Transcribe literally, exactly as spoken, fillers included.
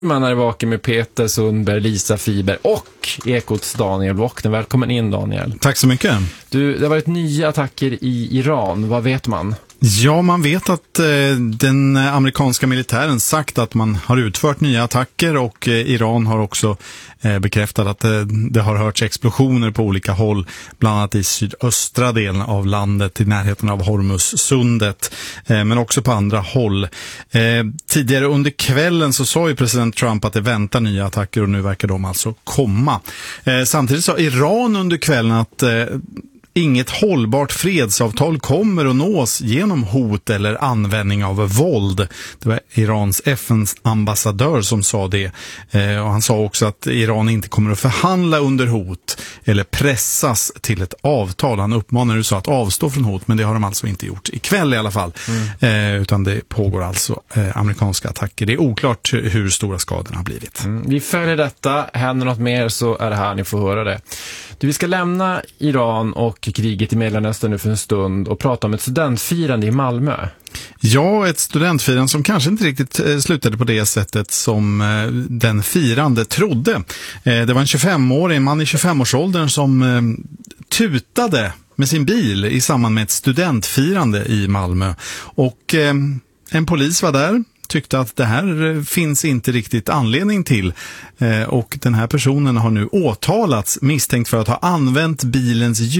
Man är vaken med Peter Sundberg, Lisa Fiber och Ekots Daniel Wockner. Välkommen in, Daniel. Tack så mycket. Du, det har varit nya attacker i Iran. Vad vet man? Ja, man vet att eh, den amerikanska militären sagt att man har utfört nya attacker och eh, Iran har också eh, bekräftat att eh, det har hörts explosioner på olika håll, bland annat i sydöstra delen av landet i närheten av Hormuzsundet, eh, men också på andra håll. Eh, tidigare under kvällen så sa ju president Trump att det väntar nya attacker och nu verkar de alltså komma. Eh, samtidigt sa Iran under kvällen att eh, inget hållbart fredsavtal kommer att nås genom hot eller användning av våld. Det var Irans F N-ambassadör som sa det. Eh, och han sa också att Iran inte kommer att förhandla under hot eller pressas till ett avtal. Han uppmanar U S A att avstå från hot, men det har de alltså inte gjort ikväll i alla fall. Mm. Eh, utan det pågår alltså eh, amerikanska attacker. Det är oklart hur stora skadorna har blivit. Mm. Vi följer detta. Händer något mer så är det här ni får höra det. Du, vi ska lämna Iran och kriget i Mellanöstern nu för en stund och prata om ett studentfirande i Malmö. Ja, ett studentfirande som kanske inte riktigt eh, slutade på det sättet som eh, den firande trodde. Eh, det var en tjugofemårig man i tjugofemårsåldern som eh, tutade med sin bil i samband med ett studentfirande i Malmö. Och eh, en polis var där. Tyckte att det här finns inte riktigt anledning till eh, och den här personen har nu åtalats misstänkt för att ha använt bilens ljud